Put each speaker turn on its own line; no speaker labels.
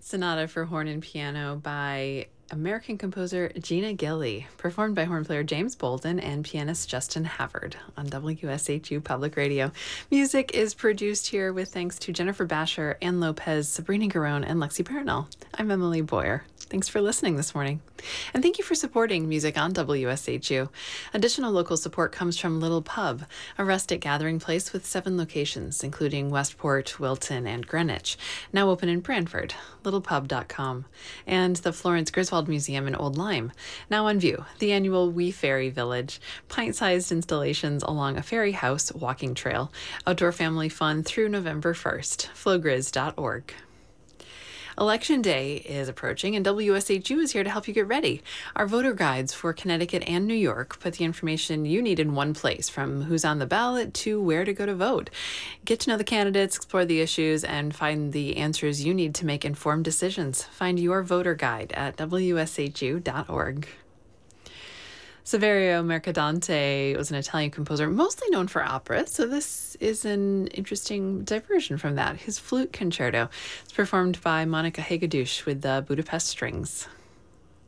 Sonata for Horn and Piano by American composer Gina Gilly, performed by horn player James Bolden and pianist Justin Havard on WSHU Public Radio. Music is produced here with thanks to Jennifer Basher, Ann Lopez, Sabrina Garone, and Lexi Paranel. I'm Emily Boyer. Thanks for listening this morning. And thank you for supporting music on WSHU. Additional local support comes from Little Pub, a rustic gathering place with 7 locations, including Westport, Wilton, and Greenwich, now open in Brantford, littlepub.com, and the Florence Griswold Museum in Old Lyme, now on view, the annual Wee Ferry Village, pint-sized installations along a ferry house walking trail, outdoor family fun through November 1st, flowgriz.org. Election Day is approaching, and WSHU is here to help you get ready. Our voter guides for Connecticut and New York put the information you need in one place, from who's on the ballot to where to go to vote. Get to know the candidates, explore the issues, and find the answers you need to make informed decisions. Find your voter guide at WSHU.org. Saverio Mercadante was an Italian composer, mostly known for opera, so this is an interesting diversion from that. His flute concerto is performed by Monica Hagedusche with the Budapest Strings.